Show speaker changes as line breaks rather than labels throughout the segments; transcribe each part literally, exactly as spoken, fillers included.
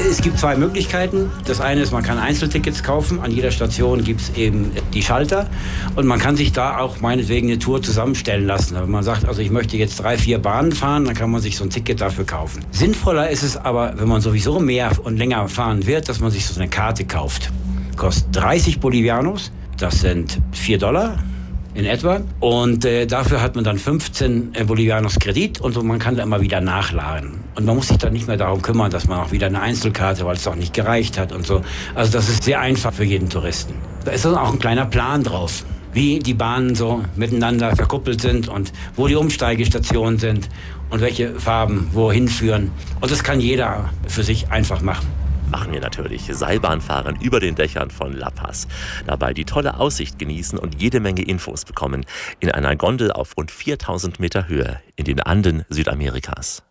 Es gibt zwei Möglichkeiten. Das eine ist, man kann Einzeltickets kaufen. An jeder Station gibt es eben die Schalter. Und man kann sich da auch meinetwegen eine Tour zusammenstellen lassen. Wenn man sagt, also ich möchte jetzt drei, vier Bahnen fahren, dann kann man sich so ein Ticket dafür kaufen. Sinnvoller ist es aber, wenn man sowieso mehr und länger fahren wird, dass man sich so eine Karte kauft. Kostet dreißig Bolivianos. Das sind vier Dollar. In etwa. Und äh, dafür hat man dann fünfzehn äh, Bolivianos Kredit und so, man kann da immer wieder nachladen. Und man muss sich dann nicht mehr darum kümmern, dass man auch wieder eine Einzelkarte, weil es doch nicht gereicht hat und so. Also das ist sehr einfach für jeden Touristen. Da ist dann auch ein kleiner Plan drauf, wie die Bahnen so miteinander verkuppelt sind und wo die Umsteigestationen sind und welche Farben wohin führen. Und das kann jeder für sich einfach machen.
Machen wir natürlich. Seilbahn fahren über den Dächern von La Paz. Dabei die tolle Aussicht genießen und jede Menge Infos bekommen in einer Gondel auf rund viertausend Meter Höhe in den Anden Südamerikas.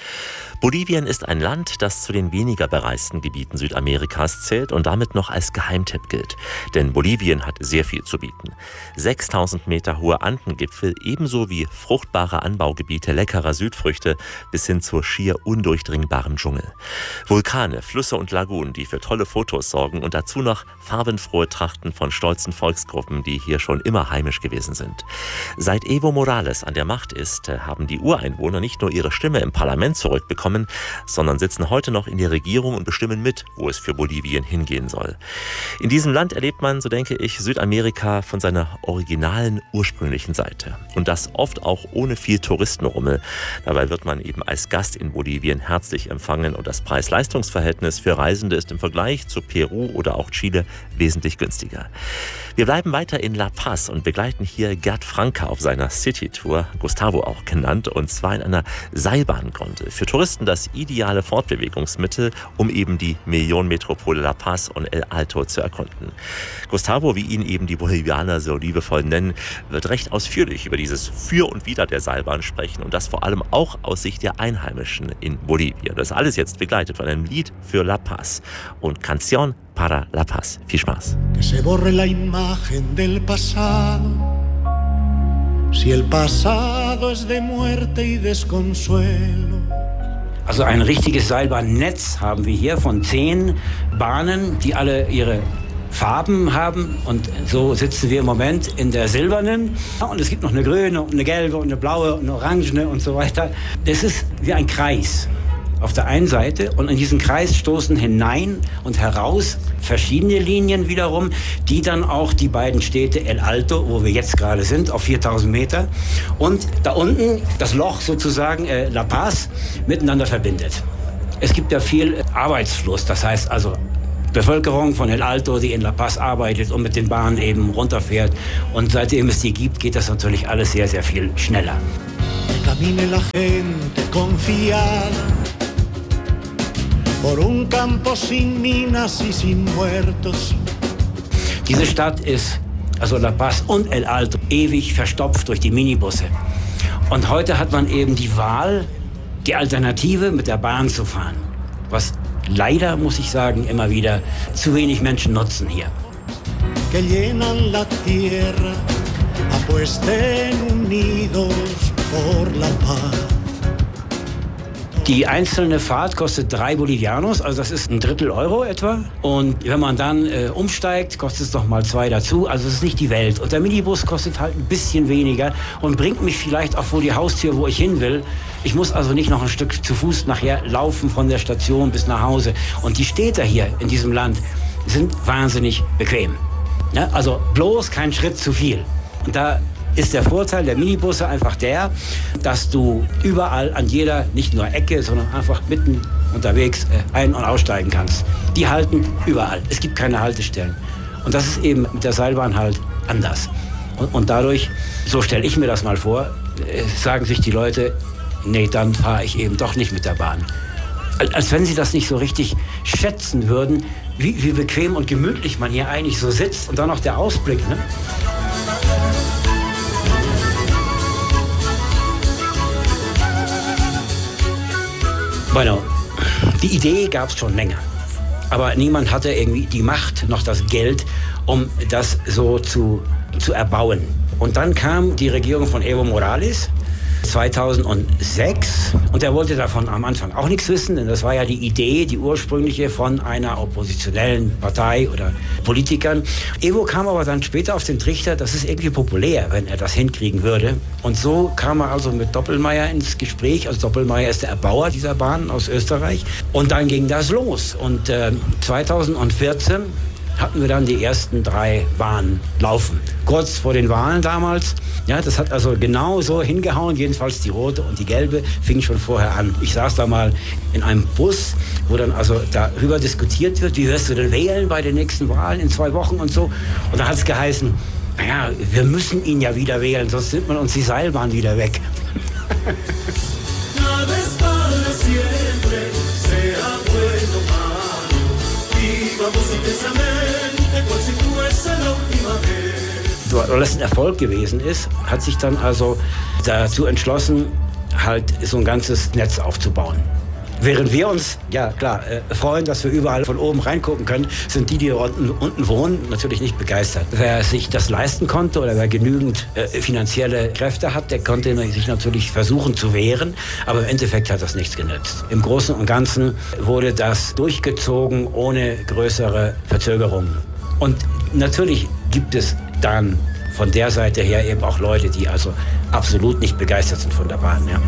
Bolivien ist ein Land, das zu den weniger bereisten Gebieten Südamerikas zählt und damit noch als Geheimtipp gilt. Denn Bolivien hat sehr viel zu bieten. sechstausend Meter hohe Andengipfel, ebenso wie fruchtbare Anbaugebiete leckerer Südfrüchte bis hin zur schier undurchdringbaren Dschungel. Vulkane, Flüsse und Lagunen, die für tolle Fotos sorgen und dazu noch farbenfrohe Trachten von stolzen Volksgruppen, die hier schon immer heimisch gewesen sind. Seit Evo Morales an der Macht ist, haben die Ureinwohner nicht nur ihre Stimme im Parlament zurückbekommen, sondern sitzen heute noch in der Regierung und bestimmen mit, wo es für Bolivien hingehen soll. In diesem Land erlebt man, so denke ich, Südamerika von seiner originalen, ursprünglichen Seite. Und das oft auch ohne viel Touristenrummel. Dabei wird man eben als Gast in Bolivien herzlich empfangen und das Preis-Leistungs-Verhältnis für Reisende ist im Vergleich zu Peru oder auch Chile wesentlich günstiger. Wir bleiben weiter in La Paz und begleiten hier Gerd Franke auf seiner City-Tour, Gustavo auch genannt, und zwar in einer Seilbahngondel. Für Touristen das ideale Fortbewegungsmittel, um eben die Millionenmetropole La Paz und El Alto zu erkunden. Gustavo, wie ihn eben die Bolivianer so liebevoll nennen, wird recht ausführlich über dieses Für und Wider der Seilbahn sprechen und das vor allem auch aus Sicht der Einheimischen in Bolivien. Das alles jetzt begleitet von einem Lied für La Paz und Canción para La Paz. Viel Spaß.
Que se borre la imagen del pasado. Si el pasado es de muerte y desconsuelo.
Also ein richtiges Seilbahnnetz haben wir hier von zehn Bahnen, die alle ihre Farben haben. Und so sitzen wir im Moment in der silbernen. Und es gibt noch eine grüne und eine gelbe und eine blaue und eine orangene und so weiter. Das ist wie ein Kreis auf der einen Seite. Und in diesen Kreis stoßen hinein und heraus verschiedene Linien wiederum, die dann auch die beiden Städte El Alto, wo wir jetzt gerade sind, auf viertausend Meter, und da unten das Loch sozusagen, äh, La Paz, miteinander verbindet. Es gibt ja viel Arbeitsfluss, das heißt also Bevölkerung von El Alto, die in La Paz arbeitet und mit den Bahnen eben runterfährt. Und seitdem es die gibt, geht das natürlich alles sehr, sehr viel schneller.
Camine la gente confiada por un campo sin minas y sin muertos.
Diese Stadt ist, also La Paz und El Alto, ewig verstopft durch die Minibusse. Und heute hat man eben die Wahl, die Alternative mit der Bahn zu fahren. Was leider, muss ich sagen, immer wieder zu wenig Menschen nutzen hier.
Que llenan la tierra, apuesten unidos por la paz.
Die einzelne Fahrt kostet drei Bolivianos, also das ist ein Drittel Euro etwa. Und wenn man dann äh, umsteigt, kostet es noch mal zwei dazu. Also es ist nicht die Welt. Und der Minibus kostet halt ein bisschen weniger und bringt mich vielleicht auch vor die Haustür, wo ich hin will. Ich muss also nicht noch ein Stück zu Fuß nachher laufen von der Station bis nach Hause. Und die Städte hier in diesem Land sind wahnsinnig bequem. Ja, also bloß kein Schritt zu viel. Und da ist der Vorteil der Minibusse einfach der, dass du überall an jeder, nicht nur Ecke, sondern einfach mitten unterwegs äh, ein- und aussteigen kannst. Die halten überall. Es gibt keine Haltestellen. Und das ist eben mit der Seilbahn halt anders. Und, und dadurch, so stelle ich mir das mal vor, äh, sagen sich die Leute, nee, dann fahre ich eben doch nicht mit der Bahn. Als, als wenn sie das nicht so richtig schätzen würden, wie, wie bequem und gemütlich man hier eigentlich so sitzt. Und dann noch der Ausblick, ne? Bueno, die Idee gab es schon länger, aber niemand hatte irgendwie die Macht, noch das Geld, um das so zu, zu erbauen. Und dann kam die Regierung von Evo Morales zweitausendsechs. Und er wollte davon am Anfang auch nichts wissen, denn das war ja die Idee, die ursprüngliche von einer oppositionellen Partei oder Politikern. Evo kam aber dann später auf den Trichter, das ist irgendwie populär, wenn er das hinkriegen würde. Und so kam er also mit Doppelmayr ins Gespräch. Also Doppelmayr ist der Erbauer dieser Bahn aus Österreich. Und dann ging das los. Und äh, zweitausendvierzehn hatten wir dann die ersten drei Bahnen laufen. Kurz vor den Wahlen damals. Ja, das hat also genau so hingehauen. Jedenfalls die rote und die gelbe fingen schon vorher an. Ich saß da mal in einem Bus, wo dann also darüber diskutiert wird, wie wirst du denn wählen bei den nächsten Wahlen in zwei Wochen und so. Und da hat es geheißen, naja, wir müssen ihn ja wieder wählen, sonst nimmt man uns die Seilbahn wieder weg. So, weil das ein Erfolg gewesen ist, hat sich dann also dazu entschlossen, halt so ein ganzes Netz aufzubauen. Während wir uns, ja klar, äh, freuen, dass wir überall von oben reingucken können, sind die, die unten, unten wohnen, natürlich nicht begeistert. Wer sich das leisten konnte oder wer genügend äh, finanzielle Kräfte hat, der konnte sich natürlich versuchen zu wehren, aber im Endeffekt hat das nichts genützt. Im Großen und Ganzen wurde das durchgezogen ohne größere Verzögerungen. Und natürlich gibt es dann von der Seite her eben auch Leute, die also absolut nicht begeistert sind von der Bahn. Ja.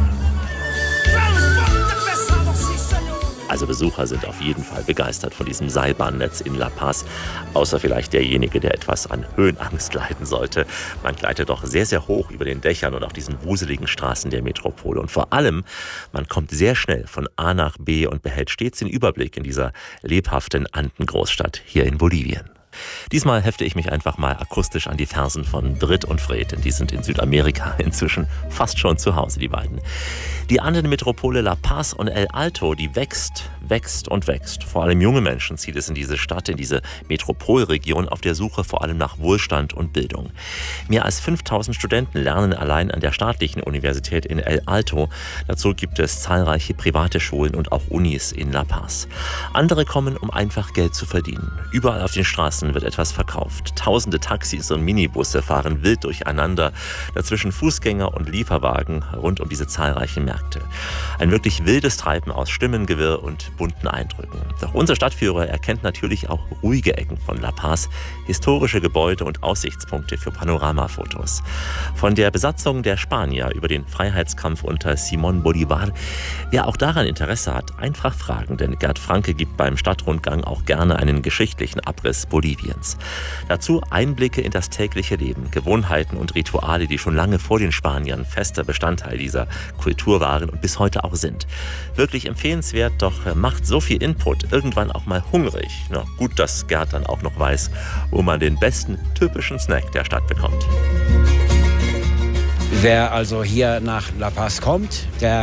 Also Besucher sind auf jeden Fall begeistert von diesem Seilbahnnetz in La Paz, außer vielleicht derjenige, der etwas an Höhenangst leiden sollte. Man gleitet doch sehr, sehr hoch über den Dächern und auf diesen wuseligen Straßen der Metropole. Und vor allem, man kommt sehr schnell von A nach B und behält stets den Überblick in dieser lebhaften Andengroßstadt hier in Bolivien. Diesmal hefte ich mich einfach mal akustisch an die Fersen von Brit und Fred, denn die sind in Südamerika inzwischen fast schon zu Hause, die beiden. Die Andenmetropole La Paz und El Alto, die wächst, wächst und wächst. Vor allem junge Menschen zieht es in diese Stadt, in diese Metropolregion auf der Suche vor allem nach Wohlstand und Bildung. Mehr als fünftausend Studenten lernen allein an der staatlichen Universität in El Alto. Dazu gibt es zahlreiche private Schulen und auch Unis in La Paz. Andere kommen, um einfach Geld zu verdienen. Überall auf den Straßen wird etwas verkauft. Tausende Taxis und Minibusse fahren wild durcheinander, dazwischen Fußgänger und Lieferwagen rund um diese zahlreichen Märkte. Ein wirklich wildes Treiben aus Stimmengewirr und bunten Eindrücken. Doch unser Stadtführer erkennt natürlich auch ruhige Ecken von La Paz, historische Gebäude und Aussichtspunkte für Panoramafotos. Von der Besatzung der Spanier über den Freiheitskampf unter Simón Bolívar. Wer auch daran Interesse hat, einfach fragen, denn Gerd Franke gibt beim Stadtrundgang auch gerne einen geschichtlichen Abriss Boliviens. Dazu Einblicke in das tägliche Leben, Gewohnheiten und Rituale, die schon lange vor den Spaniern fester Bestandteil dieser Kultur waren und bis heute auch sind. Wirklich empfehlenswert, doch macht so viel Input irgendwann auch mal hungrig. Na, gut, dass Gerd dann auch noch weiß, wo man den besten typischen Snack der Stadt bekommt.
Wer also hier nach La Paz kommt, der